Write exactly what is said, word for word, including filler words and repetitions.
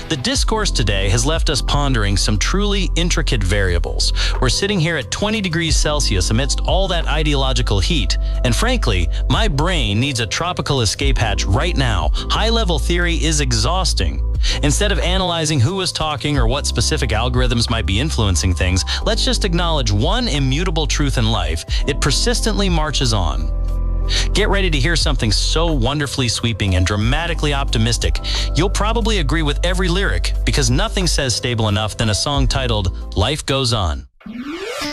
The discourse today has left us pondering some truly intricate variables. We're sitting here at twenty degrees Celsius amidst all that ideological heat, and frankly, my brain needs a tropical escape hatch right now. High-level theory is exhausting. Instead of analyzing who is talking or what specific algorithms might be influencing things, let's just acknowledge one immutable truth in life: it persistently marches on. Get ready to hear something so wonderfully sweeping and dramatically optimistic, you'll probably agree with every lyric, because nothing says stable enough than a song titled "Life Goes On."